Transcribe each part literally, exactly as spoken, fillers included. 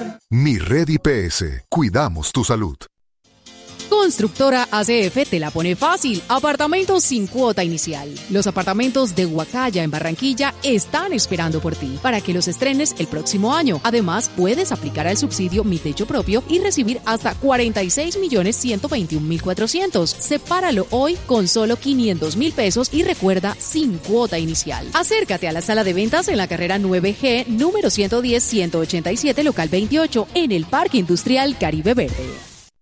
Mi Red I P S. Cuidamos tu salud. Constructora A C F te la pone fácil. Apartamentos sin cuota inicial. Los apartamentos de Huacaya en Barranquilla están esperando por ti para que los estrenes el próximo año. Además, puedes aplicar al subsidio Mi Techo Propio y recibir hasta cuarenta y seis millones ciento veintiún mil cuatrocientos. Sepáralo hoy con solo quinientos mil pesos y recuerda, sin cuota inicial. Acércate a la sala de ventas en la carrera nueve G, número ciento diez, ciento ochenta y siete, local veintiocho, en el Parque Industrial Caribe Verde.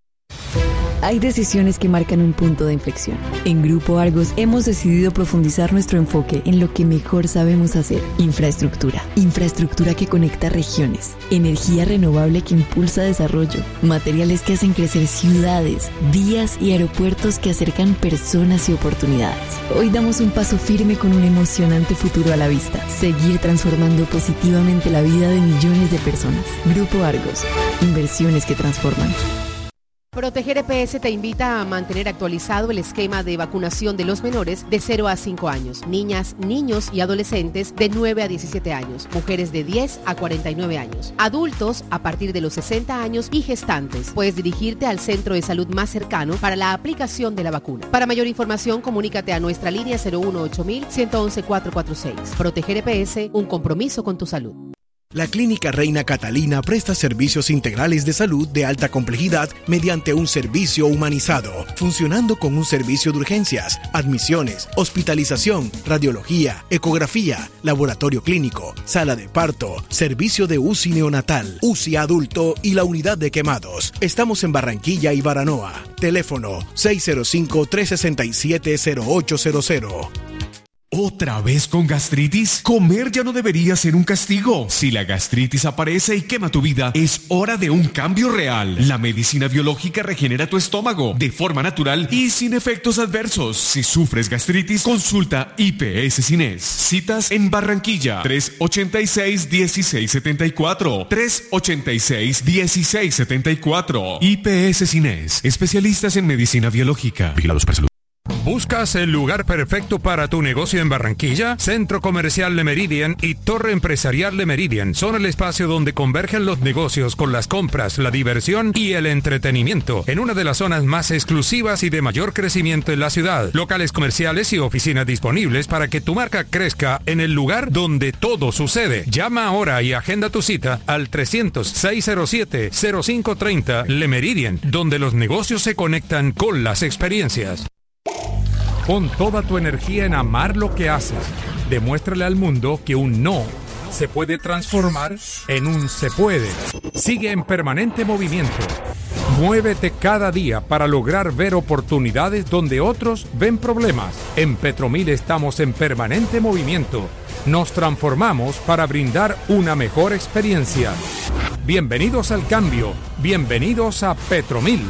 Hay decisiones que marcan un punto de inflexión. En Grupo Argos hemos decidido profundizar nuestro enfoque en lo que mejor sabemos hacer. Infraestructura. Infraestructura que conecta regiones. Energía renovable que impulsa desarrollo. Materiales que hacen crecer ciudades, vías y aeropuertos que acercan personas y oportunidades. Hoy damos un paso firme con un emocionante futuro a la vista. Seguir transformando positivamente la vida de millones de personas. Grupo Argos. Inversiones que transforman. Proteger E P S te invita a mantener actualizado el esquema de vacunación de los menores de cero a cinco años, niñas, niños y adolescentes de nueve a diecisiete años, mujeres de diez a cuarenta y nueve años, adultos a partir de los sesenta años y gestantes. Puedes dirigirte al centro de salud más cercano para la aplicación de la vacuna. Para mayor información, comunícate a nuestra línea cero uno ocho mil, uno uno uno, cuatro cuatro seis. Proteger E P S, un compromiso con tu salud. La Clínica Reina Catalina presta servicios integrales de salud de alta complejidad mediante un servicio humanizado, funcionando con un servicio de urgencias, admisiones, hospitalización, radiología, ecografía, laboratorio clínico, sala de parto, servicio de U C I neonatal, U C I adulto y la unidad de quemados. Estamos en Barranquilla y Baranoa. Teléfono seis cero cinco, tres seis siete, cero ocho cero cero. ¿Otra vez con gastritis? Comer ya no debería ser un castigo. Si la gastritis aparece y quema tu vida, es hora de un cambio real. La medicina biológica regenera tu estómago de forma natural y sin efectos adversos. Si sufres gastritis, consulta I P S Cines. Citas en Barranquilla, tres ochenta y seis, dieciséis setenta y cuatro, tres ochenta y seis, dieciséis setenta y cuatro. I P S Cines, especialistas en medicina biológica. Vigilados por salud. ¿Buscas el lugar perfecto para tu negocio en Barranquilla? Centro Comercial Le Meridian y Torre Empresarial Le Meridian son el espacio donde convergen los negocios con las compras, la diversión y el entretenimiento en una de las zonas más exclusivas y de mayor crecimiento en la ciudad. Locales comerciales y oficinas disponibles para que tu marca crezca en el lugar donde todo sucede. Llama ahora y agenda tu cita al trescientos, seiscientos siete, cero cinco treinta Le Meridian, donde los negocios se conectan con las experiencias. Pon toda tu energía en amar lo que haces. Demuéstrale al mundo que un no se puede transformar en un se puede. Sigue en permanente movimiento. Muévete cada día para lograr ver oportunidades donde otros ven problemas. En Petromil estamos en permanente movimiento. Nos transformamos para brindar una mejor experiencia. Bienvenidos al cambio. Bienvenidos a Petromil.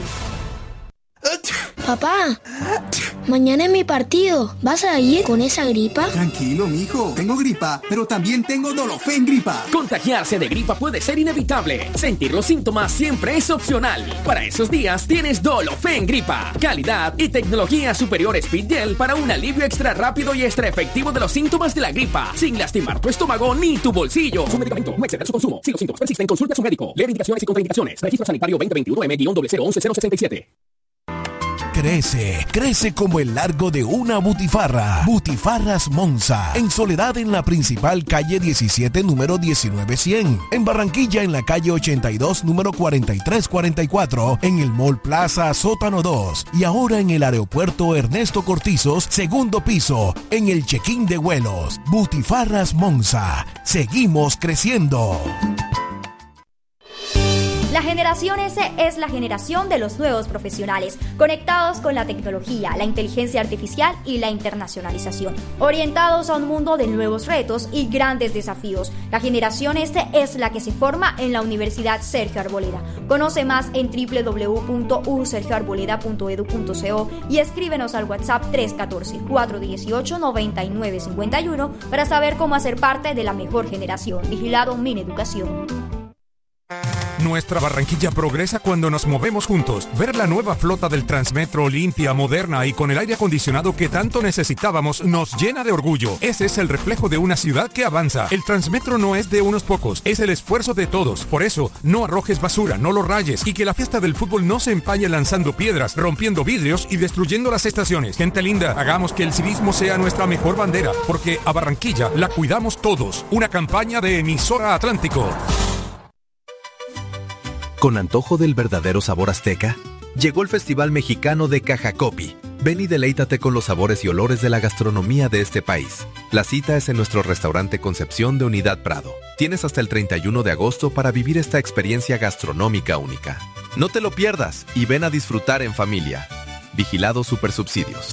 Papá, mañana es mi partido. ¿Vas a ir con esa gripa? Tranquilo, mijo. Tengo gripa, pero también tengo Dolofen gripa. Contagiarse de gripa puede ser inevitable. Sentir los síntomas siempre es opcional. Para esos días tienes Dolofen gripa. Calidad y tecnología superior Speed Gel para un alivio extra rápido y extra efectivo de los síntomas de la gripa, sin lastimar tu estómago ni tu bolsillo. Su medicamento, no exceder su consumo. Si los síntomas persisten, consulte a su médico. Leer indicaciones y contraindicaciones. Registro sanitario veinte veintiuno M cero cero once cero sesenta y siete. Crece, crece como el largo de una butifarra. Butifarras Monza, en Soledad en la principal calle diecisiete, número diecinueve cien. En Barranquilla en la calle ochenta y dos, número cuarenta y tres cuarenta y cuatro. En el Mall Plaza Sótano dos. Y ahora en el aeropuerto Ernesto Cortizos, segundo piso, en el check-in de vuelos. Butifarras Monza, seguimos creciendo. La generación S es la generación de los nuevos profesionales, conectados con la tecnología, la inteligencia artificial y la internacionalización, orientados a un mundo de nuevos retos y grandes desafíos. La generación S es la que se forma en la Universidad Sergio Arboleda. Conoce más en doble u doble u doble u punto u sergio arboleda punto edu punto co y escríbenos al WhatsApp tres uno cuatro, cuatro uno ocho, nueve nueve cinco uno para saber cómo hacer parte de la mejor generación. Vigilado Mineducación. Nuestra Barranquilla progresa cuando nos movemos juntos. Ver la nueva flota del Transmetro limpia, moderna y con el aire acondicionado que tanto necesitábamos nos llena de orgullo. Ese es el reflejo de una ciudad que avanza. El Transmetro no es de unos pocos, es el esfuerzo de todos. Por eso, no arrojes basura, no lo rayes y que la fiesta del fútbol no se empañe lanzando piedras, rompiendo vidrios y destruyendo las estaciones. Gente linda, hagamos que el civismo sea nuestra mejor bandera, porque a Barranquilla la cuidamos todos. Una campaña de Emisora Atlántico. ¿Con antojo del verdadero sabor azteca? Llegó el Festival Mexicano de Cajacopi. Ven y deleítate con los sabores y olores de la gastronomía de este país. La cita es en nuestro restaurante Concepción de Unidad Prado. Tienes hasta el treinta y uno de agosto para vivir esta experiencia gastronómica única. No te lo pierdas y ven a disfrutar en familia. Vigilado Supersubsidios.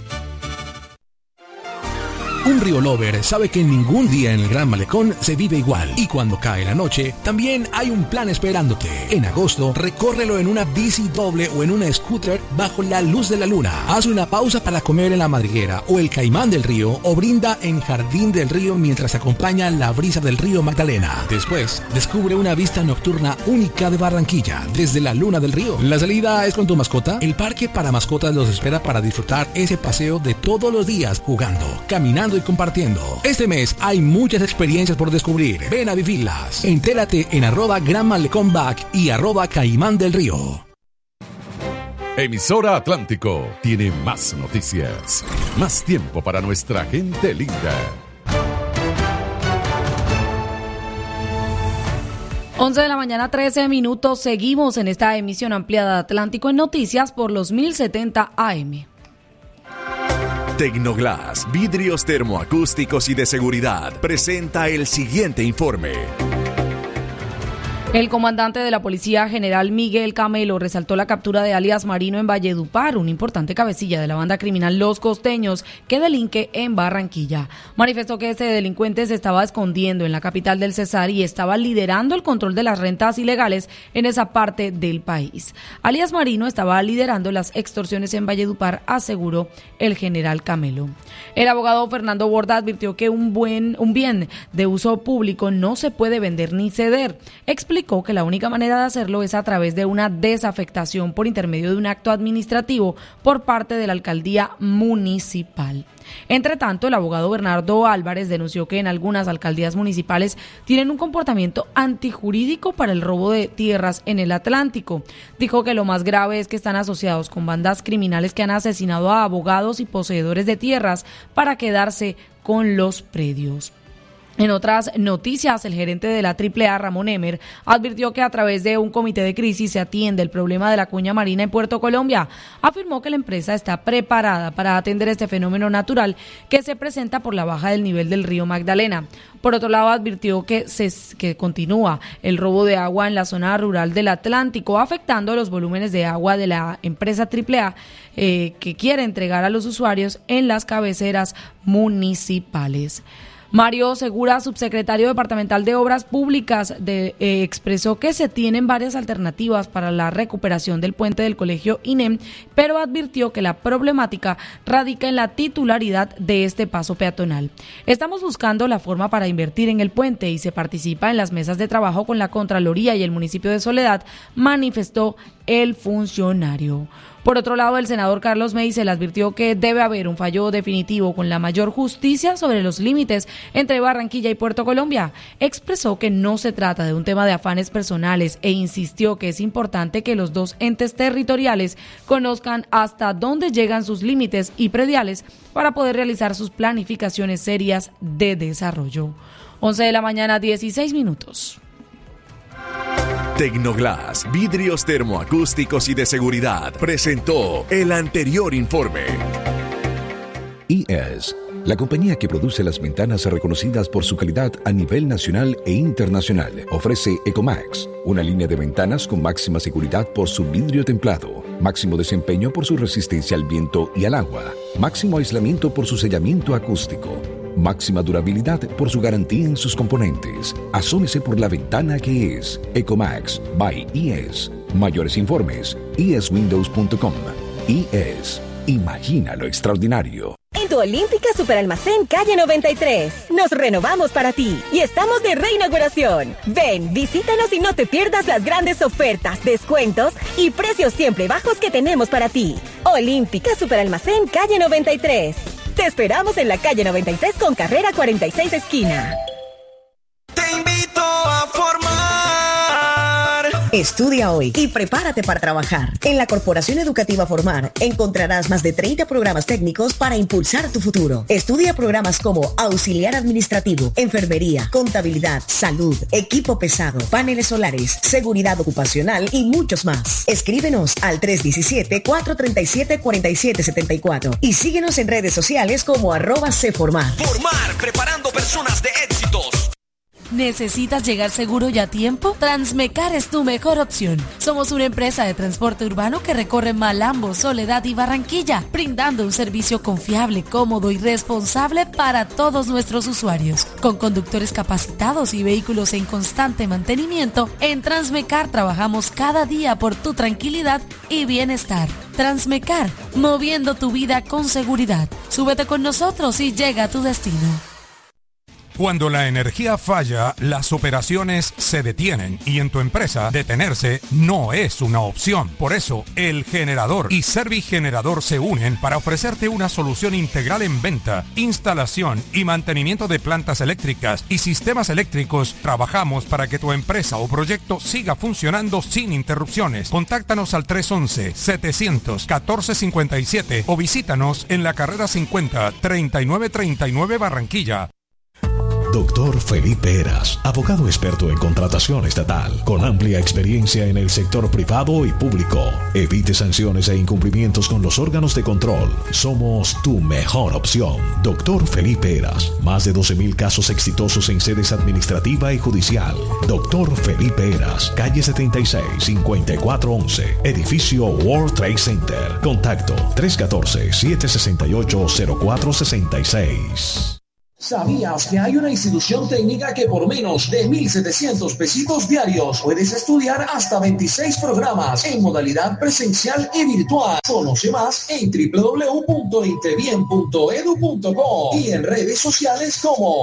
Un Río Lover sabe que ningún día en el Gran Malecón se vive igual. Y cuando cae la noche, también hay un plan esperándote. En agosto, recórrelo en una bici doble o en una scooter bajo la luz de la luna. Haz una pausa para comer en la madriguera o el Caimán del Río o brinda en Jardín del Río mientras acompaña la brisa del río Magdalena. Después, descubre una vista nocturna única de Barranquilla desde la Luna del Río. La salida es con tu mascota. El parque para mascotas los espera para disfrutar ese paseo de todos los días jugando, caminando y compartiendo. Este mes hay muchas experiencias por descubrir. Ven a vivirlas. Entérate en arroba Gran Malecón Back y arroba Caimán del Río. Emisora Atlántico tiene más noticias, más tiempo para nuestra gente linda. once de la mañana, trece minutos. Seguimos en esta emisión ampliada de Atlántico en Noticias por los mil setenta A M. Tecnoglass, vidrios termoacústicos y de seguridad, presenta el siguiente informe. El comandante de la Policía General Miguel Camelo resaltó la captura de alias Marino en Valledupar, una importante cabecilla de la banda criminal Los Costeños que delinque en Barranquilla. Manifestó que este delincuente se estaba escondiendo en la capital del Cesar y estaba liderando el control de las rentas ilegales en esa parte del país. Alias Marino estaba liderando las extorsiones en Valledupar, aseguró el general Camelo. El abogado Fernando Borda advirtió que un buen un bien de uso público no se puede vender ni ceder. Explicó que la única manera de hacerlo es a través de una desafectación por intermedio de un acto administrativo por parte de la alcaldía municipal. Entre tanto, el abogado Bernardo Álvarez denunció que en algunas alcaldías municipales tienen un comportamiento antijurídico para el robo de tierras en el Atlántico. Dijo que lo más grave es que están asociados con bandas criminales que han asesinado a abogados y poseedores de tierras para quedarse con los predios. En otras noticias, el gerente de la triple A, Ramón Emer, advirtió que a través de un comité de crisis se atiende el problema de la cuña marina en Puerto Colombia. Afirmó que la empresa está preparada para atender este fenómeno natural que se presenta por la baja del nivel del río Magdalena. Por otro lado, advirtió que, se, que continúa el robo de agua en la zona rural del Atlántico, afectando los volúmenes de agua de la empresa triple A eh, que quiere entregar a los usuarios en las cabeceras municipales. Mario Segura, subsecretario departamental de Obras Públicas, de, eh, expresó que se tienen varias alternativas para la recuperación del puente del colegio I N E M, pero advirtió que la problemática radica en la titularidad de este paso peatonal. Estamos buscando la forma para invertir en el puente y se participa en las mesas de trabajo con la Contraloría y el municipio de Soledad, manifestó el funcionario. Por otro lado, el senador Carlos Meisel advirtió que debe haber un fallo definitivo con la mayor justicia sobre los límites entre Barranquilla y Puerto Colombia. Expresó que no se trata de un tema de afanes personales e insistió que es importante que los dos entes territoriales conozcan hasta dónde llegan sus límites y prediales para poder realizar sus planificaciones serias de desarrollo. once de la mañana, dieciséis minutos. Tecnoglass, vidrios termoacústicos y de seguridad, presentó el anterior informe. I E S, la compañía que produce las ventanas reconocidas por su calidad a nivel nacional e internacional, ofrece Ecomax, una línea de ventanas con máxima seguridad por su vidrio templado, máximo desempeño por su resistencia al viento y al agua, máximo aislamiento por su sellamiento acústico, máxima durabilidad por su garantía en sus componentes. Asómese por la ventana que es Ecomax by I E S. Mayores informes, i e s windows punto com. I E S. Imagina lo extraordinario. en tu Olímpica Superalmacén Calle noventa y tres. Nos renovamos para ti y estamos de reinauguración. Ven, visítanos y no te pierdas las grandes ofertas, descuentos y precios siempre bajos que tenemos para ti. Olímpica Superalmacén Calle noventa y tres. Te esperamos en la calle noventa y tres con carrera cuarenta y seis esquina. Te invito a formar. Estudia hoy y prepárate para trabajar. En la Corporación Educativa Formar encontrarás más de treinta programas técnicos para impulsar tu futuro. Estudia programas como auxiliar administrativo, enfermería, contabilidad, salud, equipo pesado, paneles solares, seguridad ocupacional y muchos más. Escríbenos al tres uno siete, cuatro tres siete, cuatro siete siete cuatro y síguenos en redes sociales como arroba Cformar. Formar, preparando personas de éxitos. ¿Necesitas llegar seguro y a tiempo? Transmecar es tu mejor opción. Somos una empresa de transporte urbano que recorre Malambo, Soledad y Barranquilla, brindando un servicio confiable, cómodo y responsable para todos nuestros usuarios. Con conductores capacitados y vehículos en constante mantenimiento, en Transmecar trabajamos cada día por tu tranquilidad y bienestar. Transmecar, moviendo tu vida con seguridad. Súbete con nosotros y llega a tu destino. Cuando la energía falla, las operaciones se detienen y en tu empresa detenerse no es una opción. Por eso, El Generador y Servigenerador se unen para ofrecerte una solución integral en venta, instalación y mantenimiento de plantas eléctricas y sistemas eléctricos. Trabajamos para que tu empresa o proyecto siga funcionando sin interrupciones. Contáctanos al tres once, setecientos, catorce cincuenta y siete o visítanos en la carrera cincuenta, treinta y nueve treinta y nueve Barranquilla. Doctor Felipe Heras, abogado experto en contratación estatal, con amplia experiencia en el sector privado y público. Evite sanciones e incumplimientos con los órganos de control. Somos tu mejor opción. Doctor Felipe Heras, más de doce mil casos exitosos en sedes administrativa y judicial. Doctor Felipe Heras, calle setenta y seis, cincuenta y cuatro once, edificio World Trade Center. Contacto tres uno cuatro, siete seis ocho, cero cuatro seis seis. ¿Sabías que hay una institución técnica que por menos de mil setecientos pesitos diarios puedes estudiar hasta veintiséis programas en modalidad presencial y virtual? Conoce más en doble u doble u doble u punto intebien punto edu punto co y en redes sociales como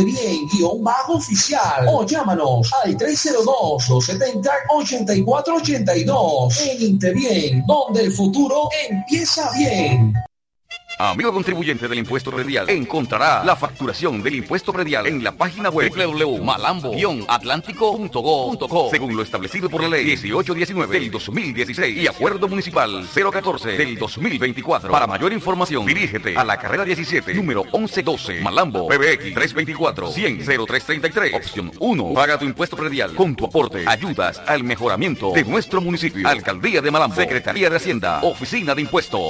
Intebien-oficial o llámanos al tres cero dos, dos siete cero, ocho cuatro ocho dos. En Intebien, donde el futuro empieza bien. Amigo contribuyente del impuesto predial, encontrará la facturación del impuesto predial en la página web doble u doble u doble u punto malambo guion atlántico punto go punto co, según lo establecido por la ley dieciocho diecinueve del dos mil dieciséis y acuerdo municipal cero catorce del dos mil veinticuatro. Para mayor información, dirígete a la carrera diecisiete, número once doce, Malambo, P B X tres veinticuatro, cien, cero tres treinta y tres. Opción uno. Paga tu impuesto predial. Con tu aporte ayudas al mejoramiento de nuestro municipio. Alcaldía de Malambo, Secretaría de Hacienda, Oficina de Impuestos.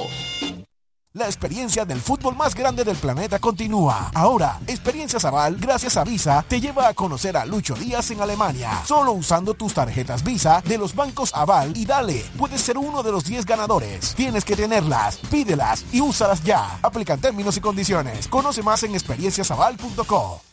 La experiencia del fútbol más grande del planeta continúa. Ahora, Experiencias Aval, gracias a Visa, te lleva a conocer a Lucho Díaz en Alemania. Solo usando tus tarjetas Visa de los bancos Aval y dale, puedes ser uno de los diez ganadores. Tienes que tenerlas, pídelas y úsalas ya. Aplican términos y condiciones. Conoce más en experiencias aval punto co.